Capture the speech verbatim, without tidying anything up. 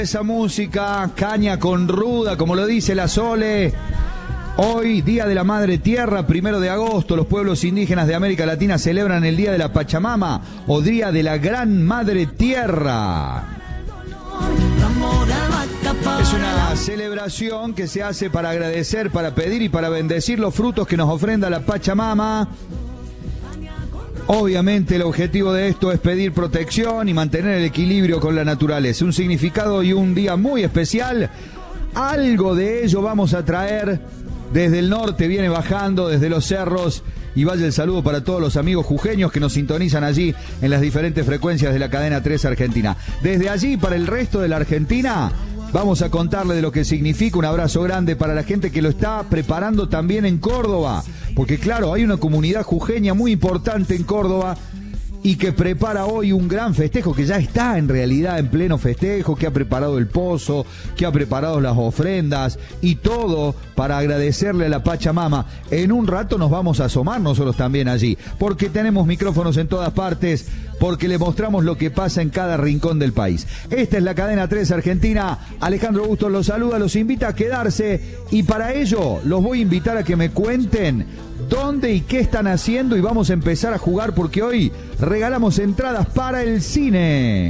Esa música, caña con ruda, como lo dice la Sole. Hoy, Día de la Madre Tierra, primero de agosto, los pueblos indígenas de América Latina celebran el Día de la Pachamama o Día de la Gran Madre Tierra. Es una celebración que se hace para agradecer, para pedir y para bendecir los frutos que nos ofrenda la Pachamama. Obviamente el objetivo de esto es pedir protección y mantener el equilibrio con la naturaleza. Un significado y un día muy especial. Algo de ello vamos a traer desde el norte, viene bajando desde los cerros. Y vaya el saludo para todos los amigos jujeños que nos sintonizan allí en las diferentes frecuencias de la cadena tres Argentina. Desde allí para el resto de la Argentina vamos a contarle de lo que significa. Un abrazo grande para la gente que lo está preparando también en Córdoba. Porque claro, hay una comunidad jujeña muy importante en Córdoba y que prepara hoy un gran festejo, que ya está en realidad en pleno festejo, que ha preparado el pozo, que ha preparado las ofrendas y todo para agradecerle a la Pachamama. En un rato nos vamos a asomar nosotros también allí, porque tenemos micrófonos en todas partes, porque le mostramos lo que pasa en cada rincón del país. Esta es la cadena tres Argentina. Alejandro Bustos los saluda, los invita a quedarse y para ello los voy a invitar a que me cuenten dónde y qué están haciendo y vamos a empezar a jugar porque hoy regalamos entradas para el cine.